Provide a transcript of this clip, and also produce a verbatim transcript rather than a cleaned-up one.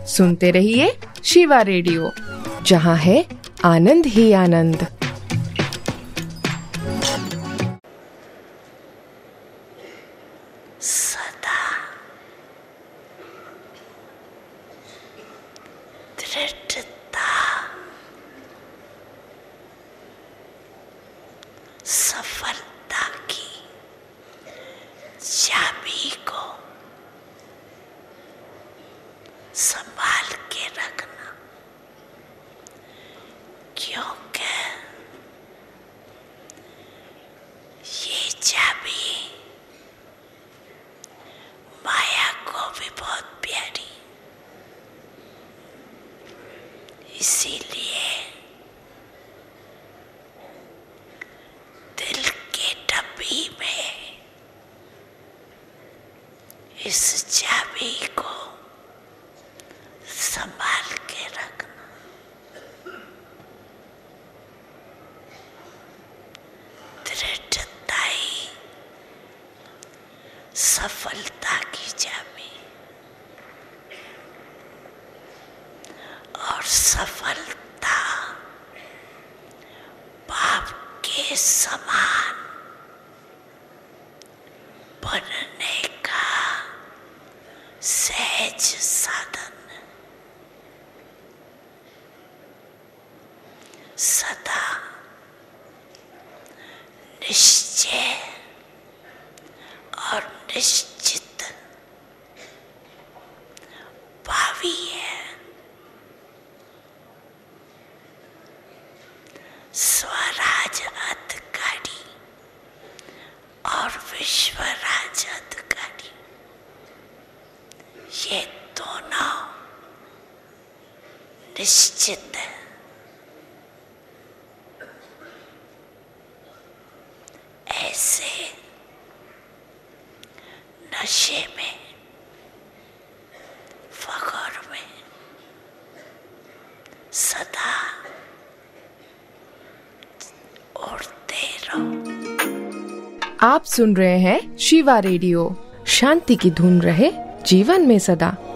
सुनते रहिए शिवा रेडियो, जहाँ है आनंद ही आनंद। सदा दृढ़ता, सफलता की चाबी को संभाल के रखना, क्योंकि ये चाबी माया को भी बहुत प्यारी, इसीलिए दिल के डब्बी में इस चाबी को संभाल के रखना। दृढ़ता ही सफलता की चाबी, और सफलता बाप के समान बनने का सहज साधन। सदा निश्चय और निश्चित भावी है। स्वराज अधिकारी और विश्वराज अधिकारी, ये दोनों निश्चित है। ऐसे नशे में, फखर में सदा उड़ते रहो। आप सुन रहे हैं शिवा रेडियो। शांति की धुन रहे जीवन में सदा।